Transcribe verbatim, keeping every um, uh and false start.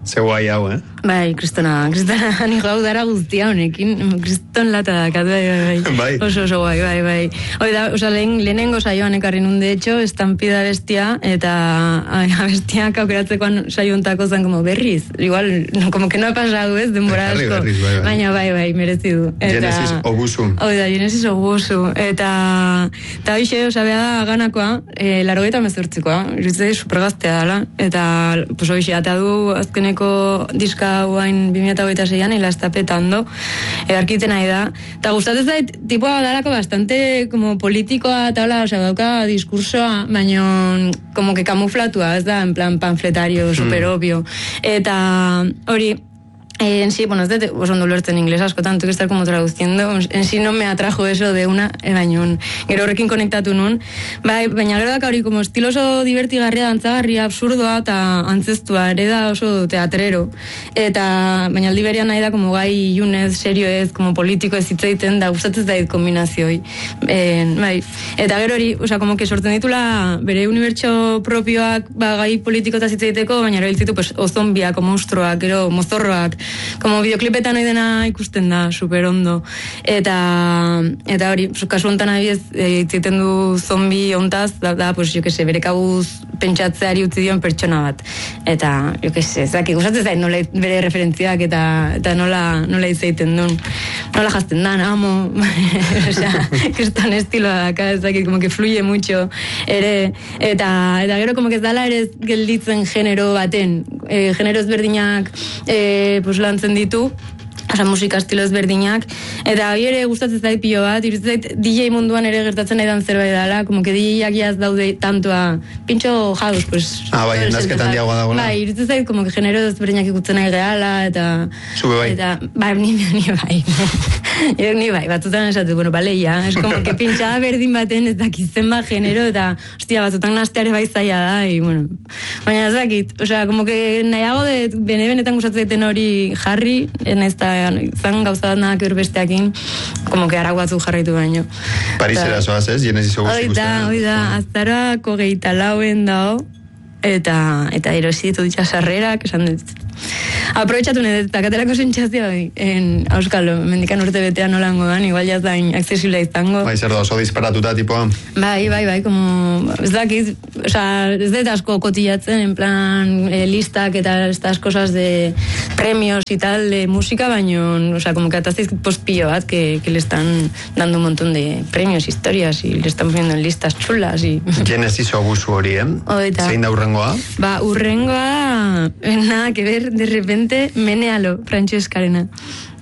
Zeu gai hau, eh? Bai, kristona, kristona, ni gau dara guztia honekin, kriston lata dakat, bai, bai, bai. Bai. Oso, oso, bai, bai, bai. Hoi da, oza, lehen, lehenengo saioan ekarri nun, de hecho, estampida bestia, eta abestiak aukeratzekoan saiontako zen como berriz. Igual, no, como que no ha pasado, ez, denbora asko. Berriz, bai, bai. Baina, bai, bai, merezi du. Eta, Genesis Obusu. Hoi da, Genesis Obusu. Eta, eta hoxe, oza, beha da ganakoa, e, laro gaita mezurtzikoa, irutzei supergaztea dala, eta, pues hoxe, eta du azkeneko diska guain bi mila hogeita seian, ila estapetando, edarkiten nahi da. Eta gustatzen zait, tipoa dalako bastante como politikoa, eta hola, osea, dauka diskursoa, baina como que camuflatua, ez da, en plan panfletario, super obvio. Eta hori, Eh, en sí, bueno, es de oso ondo lertzen inglés askotan, tengo que estar como traduciendo. En sí no me atrajo eso de una, eh, baina gero horrekin konektatu nun. Bai, baina gero daka hori como estilo oso divertigarria, dantzagarria, absurdoa eta antzestua, ere da oso teatrero. Eta baina aldi berean nahi da como gai ilunez, serioez, como politiko ez hitzaiten da, gustatzen zait kombinazioi. Eh, bai. Eta gero hori, osea, como que sortzen ditula bere unibertso propioak, ba, gai politiko eta hitzaiteko, baina gero hiltzitu, pues, ozonbiak, monstruoak, gero mozorroak, como videoklipetan hori dena ikusten da, super ondo. Eta, eta hori, kasu honetan abiez, itzaiten du zombi ontaz, da, da, pues, jo que se, bere kabuz pentsatzeari utzi dion pertsona bat. Eta, jo que se, zaki, gustatzen zait nola bere referentziak eta, eta nola, nola itzaiten duen. Nola jazten dan, amo. Osea, kriston estiloa daka, ezakit, como que fluye mucho, ere, eta, eta gero, como que ez dala ere gelditzen genero baten, e, genero ezberdinak, e, pues, lantzen ditu, oza, musika estilo ezberdinak, eta hori ere gustatzen zait pilo bat, iruditzen zait D J munduan ere gertatzen nahi dan zerbait dela, como que D J-ak jaz daude tantoa, pintxo house, pues... Ah, bai, endazketan diagoa dagoela. Bai, iruditzen zait, como que genero ezberdinak ikutzen nahi gehala, eta... Zube bai. Eta, bai, ni, ni bai. Yo ni bai, batzutan esatu, bueno, bale, ya, es como que pintxada berdin baten ez dakitzen ba genero, eta, hostia, batzutan nasteare bai zaila da, y bueno, baina ez dakit, osea, como que nahiago de, bene-benetan gustatzen zaiten hori jarri, en esta zan gauza bat nadak erbesteakin, como que arau batzuk jarraitu baino. Parisera zoaz, ez? Genesis Obusu guztien. Oida, oida, azaroako gehieta lauen dao, eta, eta erosi ditu ditza sarrerak, esan dut. Aprobetxatu nire, eta katerako sentsazioa en Auskalo, mendikan urte betean nolango dan, igual jazdain accesible izango. Bai, zer da, oso disparatuta, tipoa. Bai, bai, bai, como, ez dakit, oza, ez dut asko kotillatzen, en plan, eh, listak eta estas cosas de premios y tal, de música, baino, oza, como que ataztiz pospillo bat, que, que le están dando un montón de premios, historias, y le están poniendo en listas chulas, y... Genesis Obusu hori, eh? Oita. Zein da urrengoa? Ba, urrengoa, nada que ver, de repente, Menealo, Francescarena.